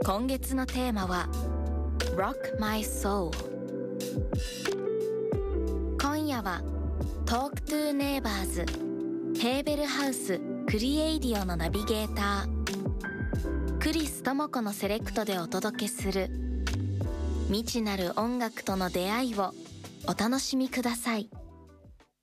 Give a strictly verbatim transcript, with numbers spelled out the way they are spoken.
今月のテーマは Rock My Soul。 今夜は Talk to Neighbors ヘーベルハウスクリエイディオのナビゲータークリス智子のセレクトでお届けする未知なる音楽との出会いをお楽しみください。